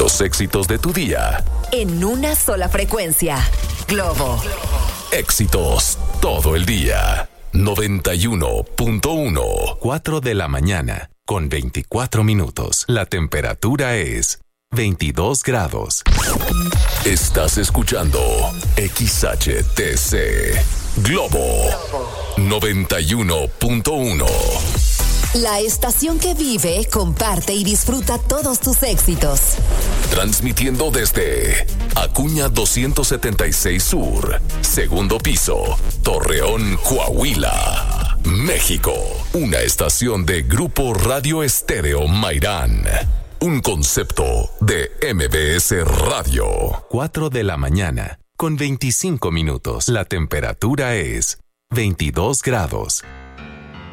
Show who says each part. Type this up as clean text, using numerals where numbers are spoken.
Speaker 1: Los éxitos de tu día.
Speaker 2: En una sola frecuencia. Globo.
Speaker 1: Éxitos todo el día. 91.1. 4 de la mañana con 24 minutos. La temperatura es 22 grados. Estás escuchando XHTC Globo 91.1.
Speaker 2: La estación que vive, comparte y disfruta todos tus éxitos.
Speaker 1: Transmitiendo desde Acuña 276 Sur, segundo piso, Torreón, Coahuila, México. Una estación de Grupo Radio Estéreo Mairán. Un concepto de MBS Radio. 4 de la mañana con 25 minutos. La temperatura es 22 grados.